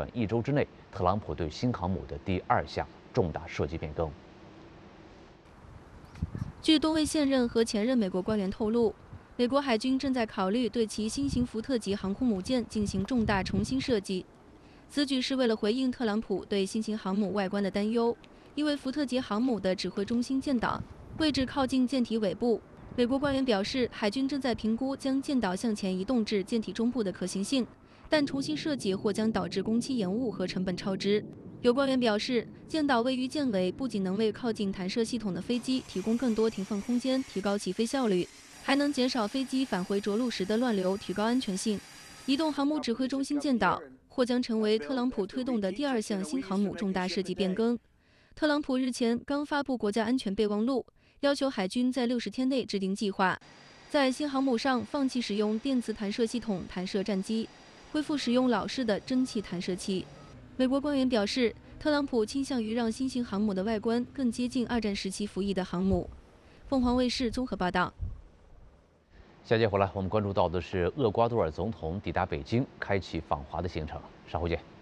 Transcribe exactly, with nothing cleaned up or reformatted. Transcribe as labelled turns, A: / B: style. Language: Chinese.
A: 一周之内，特朗普对新航母的第二项重大设计变更。
B: 据多位现任和前任美国官员透露，美国海军正在考虑对其新型福特级航空母舰进行重大重新设计。此举是为了回应特朗普对新型航母外观的担忧，因为福特级航母的指挥中心舰岛位置靠近舰体尾部。美国官员表示，海军正在评估将舰岛向前移动至舰体中部的可行性，但重新设计或将导致工期延误和成本超支。有官员表示，舰岛位于舰尾，不仅能为靠近弹射系统的飞机提供更多停放空间，提高起飞效率，还能减少飞机返回着陆时的乱流，提高安全性。移动航母指挥中心舰岛或将成为特朗普推动的第二项新航母重大设计变更。特朗普日前刚发布国家安全备忘录，要求海军在六十天内制定计划，在新航母上放弃使用电磁弹射系统弹射战机，恢复使用老式的蒸汽弹射器。美国官员表示，特朗普倾向于让新型航母的外观更接近二战时期服役的航母。凤凰卫视综合报道。
A: 下节回来，我们关注到的是厄瓜多尔总统抵达北京，开启访华的行程。稍后见。